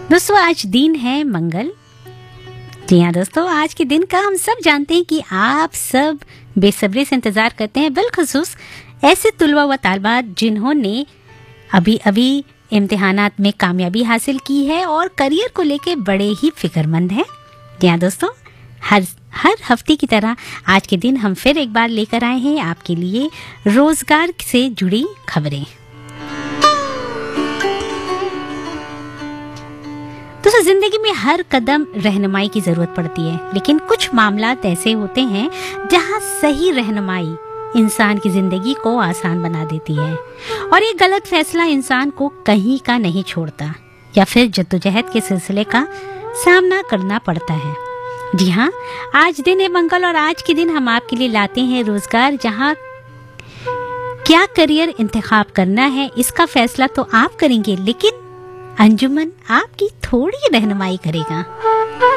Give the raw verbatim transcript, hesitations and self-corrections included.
दोस्तों आज दिन है मंगल। जी हाँ दोस्तों, आज के दिन का हम सब जानते हैं कि आप सब बेसब्री से इंतजार करते हैं, बिलखुसूस ऐसे तुलबा व तालबात जिन्होंने अभी अभी इम्तिहानात में कामयाबी हासिल की है और करियर को लेके बड़े ही फिक्रमंद हैं। जी हाँ दोस्तों, हर हर हफ्ते की तरह आज के दिन हम फिर एक बार लेकर आए हैं आपके लिए रोजगार से जुड़ी खबरें। दोस्तों जिंदगी में हर कदम रहनुमाई की जरूरत पड़ती है, लेकिन कुछ मामलात ऐसे होते हैं जहां सही रहनुमाई इंसान की जिंदगी को आसान बना देती है और ये गलत फैसला इंसान को कहीं का नहीं छोड़ता या फिर जद्दोजहद के सिलसिले का सामना करना पड़ता है। जी हाँ, आज दिन है मंगल और आज के दिन हम आपके लिए लाते हैं रोजगार, जहाँ क्या करियर इंतखाब करना है इसका फैसला तो आप करेंगे, लेकिन अंजुमन आपकी थोड़ी रहनुमाई करेगा।